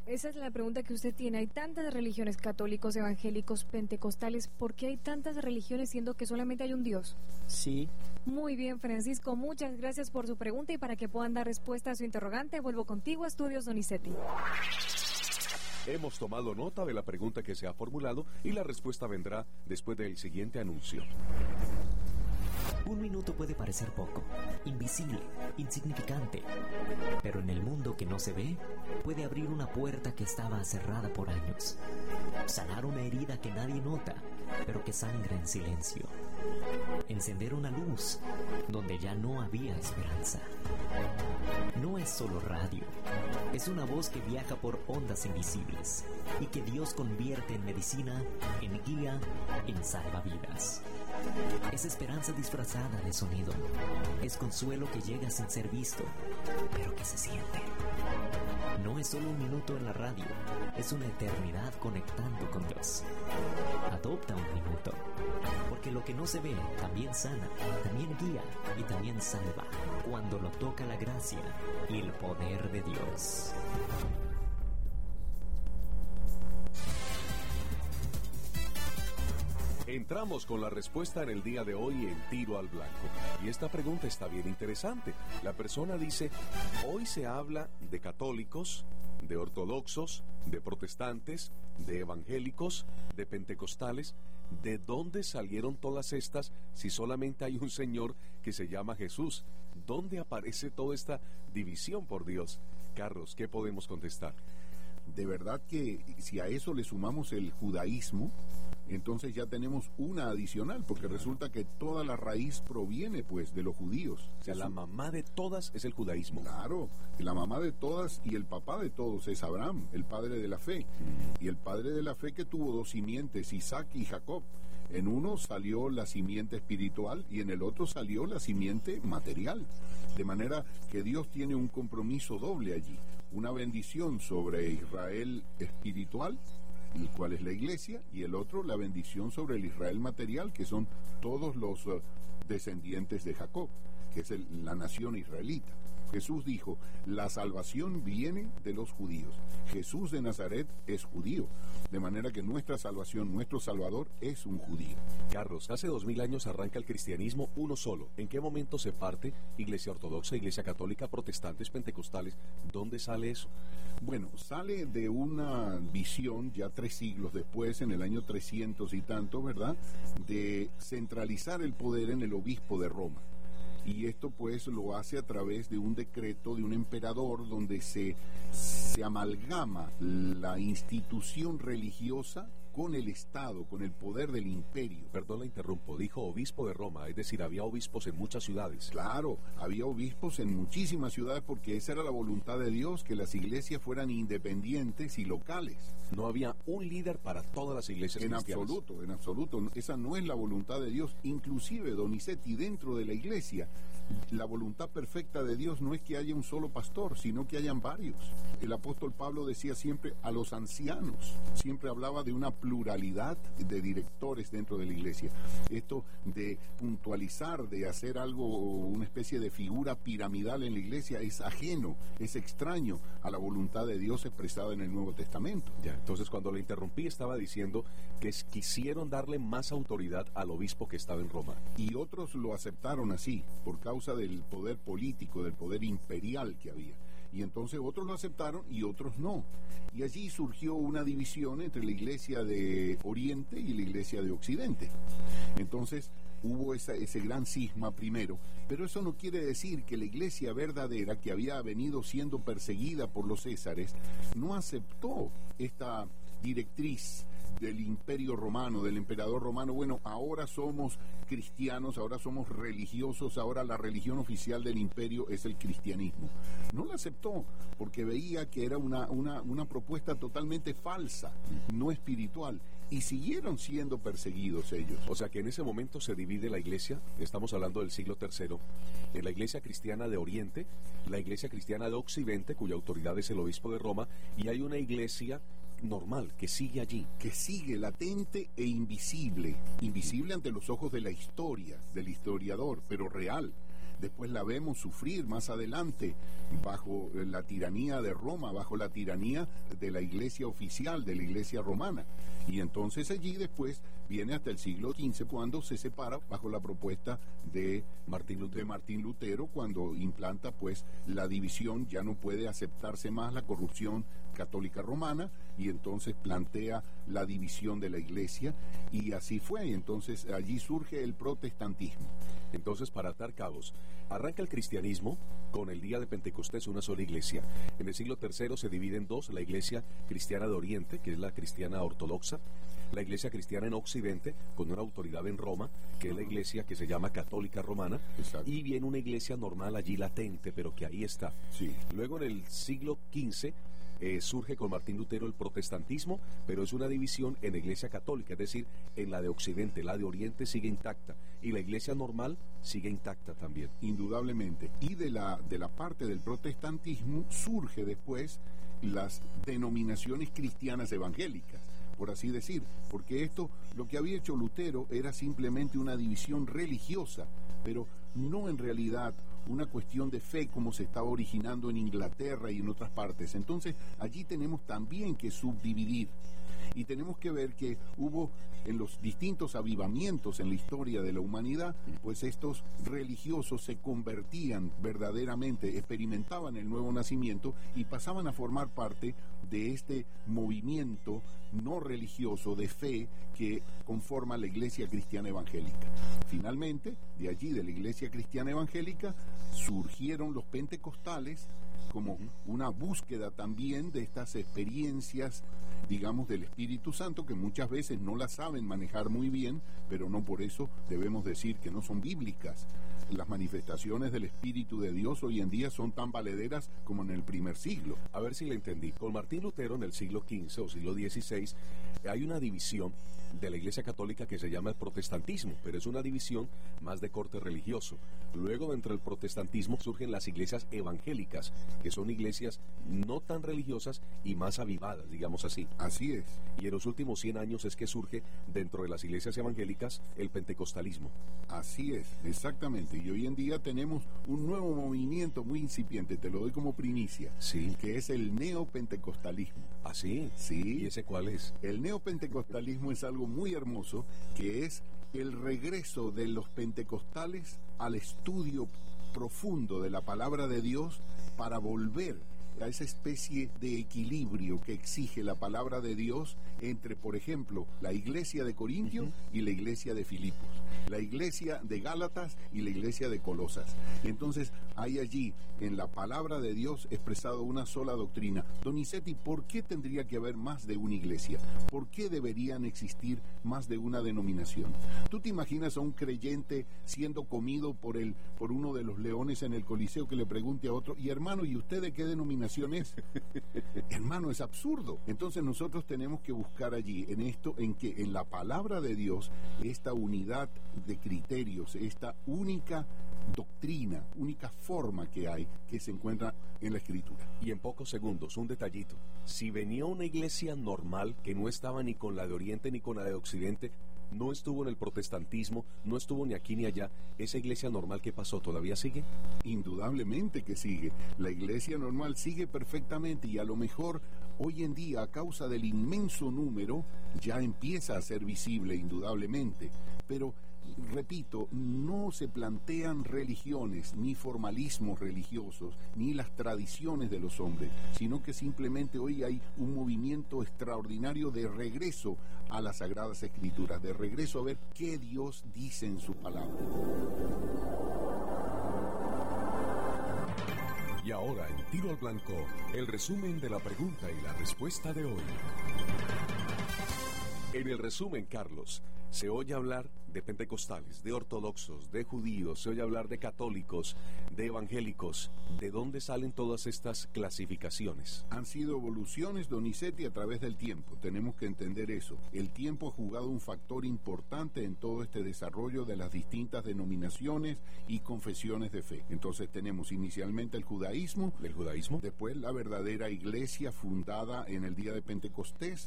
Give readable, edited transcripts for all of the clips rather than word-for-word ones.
esa es la pregunta que usted tiene. Hay tantas religiones, católicos, evangélicos, pentecostales. ¿Por qué hay tantas religiones siendo que solamente hay un Dios? Sí. Muy bien, Francisco. Muchas gracias por su pregunta y para que puedan dar respuesta a su interrogante, vuelvo contigo a Estudios Donizetti. Hemos tomado nota de la pregunta que se ha formulado y la respuesta vendrá después del siguiente anuncio. Un minuto puede parecer poco, invisible, insignificante, pero en el mundo que no se ve, puede abrir una puerta que estaba cerrada por años, sanar una herida que nadie nota, pero que sangra en silencio, encender una luz donde ya no había esperanza. No es solo radio, es una voz que viaja por ondas invisibles y que Dios convierte en medicina, en guía, en salvavidas. Es esperanza disfrazada de sonido. Es consuelo que llega sin ser visto, pero que se siente. No es solo un minuto en la radio, es una eternidad conectando con Dios. Adopta un minuto, porque lo que no se ve también sana, también guía y también salva, cuando lo toca la gracia y el poder de Dios. Entramos con la respuesta en el día de hoy en Tiro al Blanco. Y esta pregunta está bien interesante. La persona dice, hoy se habla de católicos, de ortodoxos, de protestantes, de evangélicos, de pentecostales. ¿De dónde salieron todas estas si solamente hay un Señor que se llama Jesús? ¿Dónde aparece toda esta división, por Dios? Carlos, ¿qué podemos contestar? De verdad que si a eso le sumamos el judaísmo, entonces ya tenemos una adicional, porque resulta que toda la raíz proviene pues de los judíos. O sea, la mamá de todas es el judaísmo. Claro, la mamá de todas y el papá de todos es Abraham, el padre de la fe. Y el padre de la fe que tuvo dos simientes, Isaac y Jacob. En uno salió la simiente espiritual y en el otro salió la simiente material. De manera que Dios tiene un compromiso doble allí. Una bendición sobre Israel espiritual, el cual es la iglesia, y el otro la bendición sobre el Israel material, que son todos los descendientes de Jacob, que es la nación israelita. Jesús dijo, la salvación viene de los judíos. Jesús de Nazaret es judío, de manera que nuestra salvación, nuestro Salvador, es un judío. Carlos, hace 2000 años arranca el cristianismo uno solo. ¿En qué momento se parte Iglesia Ortodoxa, Iglesia Católica, protestantes, pentecostales? ¿Dónde sale eso? Bueno, sale de una visión, ya 3 siglos después, en el año 300 y tanto, ¿verdad?, de centralizar el poder en el obispo de Roma. Y esto pues lo hace a través de un decreto de un emperador donde se amalgama la institución religiosa con el Estado, con el poder del imperio. Perdón, la interrumpo, dijo obispo de Roma, es decir, había obispos en muchas ciudades. Claro, había obispos en muchísimas ciudades porque esa era la voluntad de Dios, que las iglesias fueran independientes y locales. No había un líder para todas las iglesias cristianas. En absoluto, esa no es la voluntad de Dios. Inclusive, Donizetti, dentro de la iglesia, la voluntad perfecta de Dios no es que haya un solo pastor, sino que hayan varios. El apóstol Pablo decía siempre a los ancianos, siempre hablaba de una pluralidad de directores dentro de la iglesia. Esto de puntualizar, de hacer algo, una especie de figura piramidal en la iglesia, es ajeno, es extraño a la voluntad de Dios expresada en el Nuevo Testamento. Ya, entonces cuando le interrumpí estaba diciendo que quisieron darle más autoridad al obispo que estaba en Roma. Y otros lo aceptaron así, por causa del poder político, del poder imperial que había. Y entonces otros lo aceptaron y otros no. Y allí surgió una división entre la iglesia de Oriente y la iglesia de Occidente. Entonces hubo ese gran cisma primero, pero eso no quiere decir que la iglesia verdadera, que había venido siendo perseguida por los césares, no aceptó esta directriz del imperio romano, del emperador romano. Bueno, ahora somos cristianos, ahora somos religiosos, ahora la religión oficial del imperio es el cristianismo. No la aceptó porque veía que era una propuesta totalmente falsa, no espiritual, y siguieron siendo perseguidos ellos. O sea que en ese momento se divide la iglesia, estamos hablando del siglo III, en la iglesia cristiana de Oriente, la iglesia cristiana de Occidente, cuya autoridad es el obispo de Roma, y hay una iglesia normal, que sigue allí. Que sigue latente e invisible. Invisible ante los ojos de la historia, del historiador, pero real. después la vemos sufrir más adelante bajo la tiranía de Roma, bajo la tiranía de la iglesia oficial, de la iglesia romana. Y entonces allí después viene hasta el siglo XV cuando se separa bajo la propuesta de Martín Lutero, cuando implanta pues la división, ya no puede aceptarse más la corrupción católica romana, y entonces plantea la división de la iglesia, y así fue. Entonces allí surge el protestantismo. Entonces, para atar cabos, arranca el cristianismo con el día de Pentecostés, una sola iglesia. En el siglo III se divide en dos: la iglesia cristiana de Oriente, que es la cristiana ortodoxa, la iglesia cristiana en Occidente, con una autoridad en Roma, que es la iglesia que se llama católica romana. Exacto. Y viene una iglesia normal allí latente, pero que ahí está. Sí. Luego, en el siglo XV, surge con Martín Lutero el protestantismo, pero es una división en la iglesia católica, es decir, en la de Occidente. La de Oriente sigue intacta y la iglesia normal sigue intacta también. Indudablemente. Y de la parte del protestantismo surge después las denominaciones cristianas evangélicas, por así decir, porque esto, lo que había hecho Lutero era simplemente una división religiosa, pero no en realidad una cuestión de fe como se estaba originando en Inglaterra y en otras partes. Entonces allí tenemos también que subdividir, y tenemos que ver que hubo en los distintos avivamientos en la historia de la humanidad, pues estos religiosos se convertían verdaderamente, experimentaban el nuevo nacimiento y pasaban a formar parte de este movimiento no religioso de fe que conforma la iglesia cristiana evangélica. Finalmente, de allí, de la iglesia cristiana evangélica, surgieron los pentecostales como una búsqueda también de estas experiencias, digamos, del Espíritu Santo, que muchas veces no las saben manejar muy bien, pero no por eso debemos decir que no son bíblicas. Las manifestaciones del Espíritu de Dios hoy en día son tan valederas como en el primer siglo. A ver si le entendí. Con Martín Lutero en el siglo XV o siglo XVI hay una división de la Iglesia Católica que se llama el protestantismo, pero es una división más de corte religioso. Luego, dentro del protestantismo surgen las iglesias evangélicas, que son iglesias no tan religiosas y más avivadas, digamos así. Así es. Y en los últimos 100 años es que surge dentro de las iglesias evangélicas el pentecostalismo. Así es, exactamente. Y hoy en día tenemos un nuevo movimiento muy incipiente, te lo doy como primicia, Sí. que es el neopentecostalismo. ¿Ah, sí? Sí. ¿Y ese cuál es? El neopentecostalismo es algo muy hermoso, que es el regreso de los pentecostales al estudio profundo de la palabra de Dios para volver a esa especie de equilibrio que exige la palabra de Dios entre, por ejemplo, la iglesia de Corintio y la iglesia de Filipos, la iglesia de Gálatas y la iglesia de Colosas. Entonces hay allí en la palabra de Dios expresado una sola doctrina. Donizetti, ¿por qué tendría que haber más de una iglesia? ¿Por qué deberían existir más de una denominación? ¿Tú te imaginas a un creyente siendo comido por uno de los leones en el Coliseo que le pregunte a otro, y hermano, ¿y usted de qué denominación es? Hermano, es absurdo. Entonces nosotros tenemos que buscar allí, en esto, en que en la palabra de Dios, esta unidad de criterios, esta única doctrina, única forma que hay, que se encuentra en la Escritura. Y en pocos segundos, un detallito. Si venía una iglesia normal, que no estaba ni con la de Oriente ni con la de Occidente, no estuvo en el protestantismo, no estuvo ni aquí ni allá, esa iglesia normal, ¿qué pasó? ¿Todavía sigue? Indudablemente que sigue. La iglesia normal sigue perfectamente, y a lo mejor hoy en día, a causa del inmenso número, ya empieza a ser visible, indudablemente. Pero repito, no se plantean religiones, ni formalismos religiosos, ni las tradiciones de los hombres, sino que simplemente hoy hay un movimiento extraordinario de regreso a las Sagradas Escrituras, de regreso a ver qué Dios dice en su palabra. Y ahora, en Tiro al Blanco, el resumen de la pregunta y la respuesta de hoy. En el resumen, Carlos, se oye hablar de pentecostales, de ortodoxos, de judíos, se oye hablar de católicos, de evangélicos. ¿De dónde salen todas estas clasificaciones? Han sido evoluciones, Donizetti, a través del tiempo. Tenemos que entender eso. El tiempo ha jugado un factor importante en todo este desarrollo de las distintas denominaciones y confesiones de fe. Entonces tenemos inicialmente el judaísmo, ¿Del judaísmo? después la verdadera iglesia fundada en el día de Pentecostés,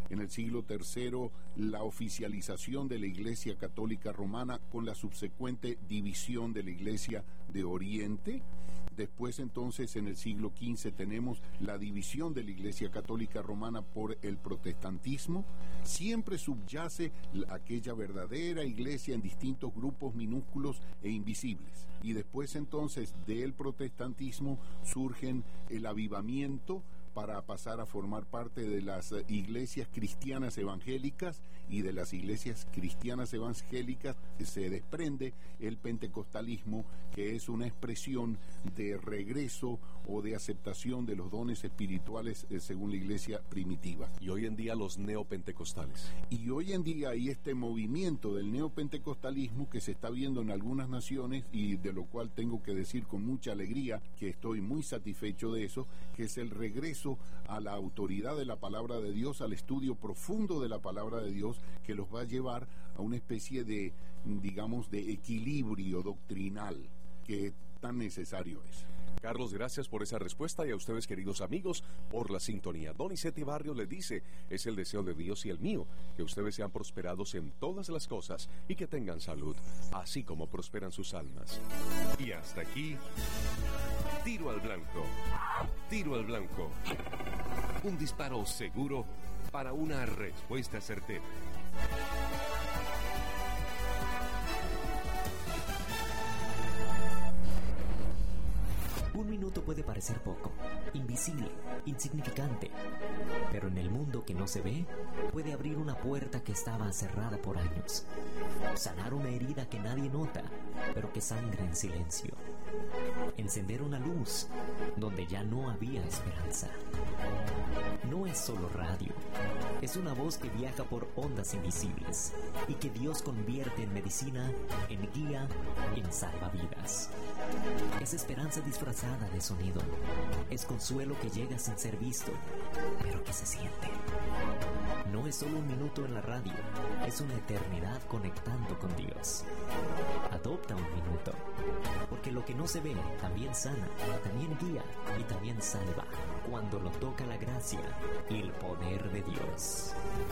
En el siglo III, la oficialización de la Iglesia Católica Romana con la subsecuente división de la Iglesia de Oriente. Después, entonces, en el siglo XV tenemos la división de la Iglesia Católica Romana por el protestantismo. Siempre subyace aquella verdadera iglesia en distintos grupos minúsculos e invisibles. Y después, entonces, del protestantismo surgen el avivamiento para pasar a formar parte de las iglesias cristianas evangélicas, y de las iglesias cristianas evangélicas se desprende el pentecostalismo, que es una expresión de regreso o de aceptación de los dones espirituales según la iglesia primitiva. Y hoy en día los neopentecostales. Y hoy en día hay este movimiento del neopentecostalismo que se está viendo en algunas naciones, y de lo cual tengo que decir con mucha alegría que estoy muy satisfecho de eso, que es el regreso a la autoridad de la palabra de Dios, al estudio profundo de la palabra de Dios, que los va a llevar a una especie de, digamos, de equilibrio doctrinal que tan necesario es. Carlos, gracias por esa respuesta, y a ustedes, queridos amigos, por la sintonía. Donizetti Barrio le dice: es el deseo de Dios y el mío, que ustedes sean prosperados en todas las cosas y que tengan salud, así como prosperan sus almas. Y hasta aquí, Tiro al Blanco. Tiro al Blanco. Un disparo seguro para una respuesta certera. Un minuto puede parecer poco, invisible, insignificante, pero en el mundo que no se ve, puede abrir una puerta que estaba cerrada por años, sanar una herida que nadie nota, pero que sangra en silencio, encender una luz donde ya no había esperanza. No es solo radio, es una voz que viaja por ondas invisibles y que Dios convierte en medicina, en guía, en salvavidas. Es esperanza disfrazada de sonido, es consuelo que llega sin ser visto, pero que se siente. No es solo un minuto en la radio, es una eternidad conectando con Dios. Adopta un minuto, porque lo que no se ve también sana, también guía y también salva, cuando lo toca la gracia y el poder de Dios.